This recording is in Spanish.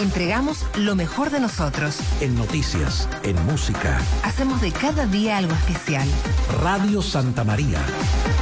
Entregamos lo mejor de nosotros. En noticias, en música. Hacemos de cada día algo especial. Radio Santa María.